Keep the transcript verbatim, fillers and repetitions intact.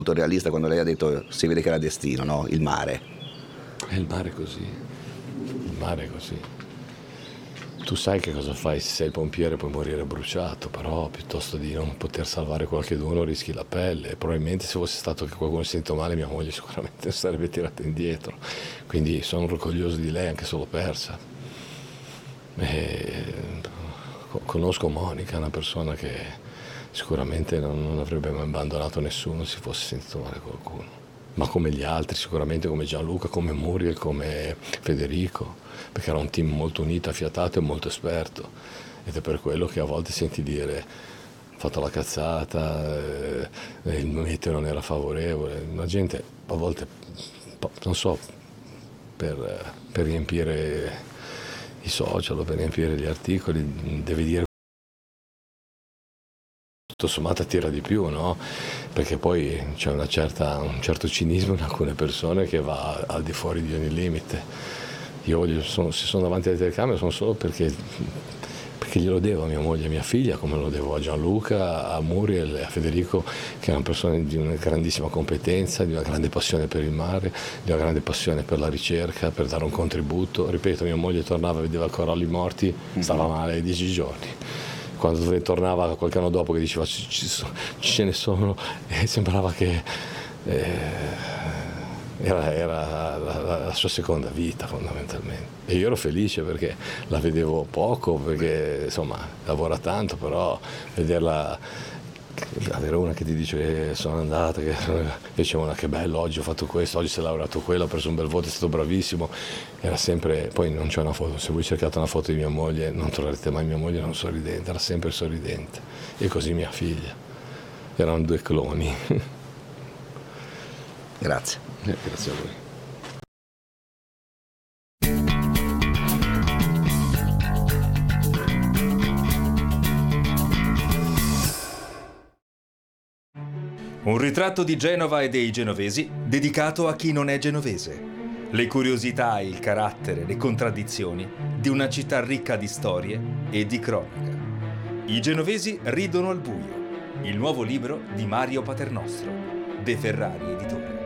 realista quando lei ha detto si vede che era destino, no? Il mare. È il mare è così, il mare è così. Tu sai che cosa fai se sei il pompiere, puoi morire bruciato, però piuttosto di non poter salvare qualcuno rischi la pelle. Probabilmente se fosse stato che qualcuno si sente male, mia moglie sicuramente non sarebbe tirata indietro. Quindi sono orgoglioso di lei anche se l'ho persa. E conosco Monica, una persona che sicuramente non, non avrebbe mai abbandonato nessuno se fosse sentito male qualcuno. Ma come gli altri, sicuramente come Gianluca, come Muriel, come Federico, perché era un team molto unito, affiatato e molto esperto, ed è per quello che a volte senti dire ho fatto la cazzata, eh, il meteo non era favorevole. La gente a volte, non so, per, per riempire i social o per riempire gli articoli deve dire tutto sommato attira di più, no? Perché poi c'è una certa, un certo cinismo in alcune persone che va al di fuori di ogni limite. Io voglio, sono, se sono davanti alle telecamere sono solo perché, perché glielo devo a mia moglie e a mia figlia, come lo devo a Gianluca, a Muriel e a Federico, che erano persone di una grandissima competenza, di una grande passione per il mare, di una grande passione per la ricerca, per dare un contributo. Ripeto, mia moglie tornava, vedeva coralli morti, stava male dieci giorni. Quando tornava qualche anno dopo che diceva ci, ci, ce ne sono, e sembrava che eh, era, era la, la, la sua seconda vita fondamentalmente. E io ero felice perché la vedevo poco, perché insomma lavora tanto, però vederla, avere una che ti dice sono andata, che invece una che bello, oggi ho fatto questo, oggi si è laureato quello, ho preso un bel voto, è stato bravissimo, era sempre, poi non c'è una foto, se voi cercate una foto di mia moglie non troverete mai mia moglie non sorridente, era sempre sorridente, e così mia figlia, erano due cloni. Grazie. Eh, grazie a voi. Un ritratto di Genova e dei genovesi dedicato a chi non è genovese. Le curiosità, il carattere, le contraddizioni di una città ricca di storie e di cronaca. I genovesi ridono al buio. Il nuovo libro di Mario Paternostro, De Ferrari Editore.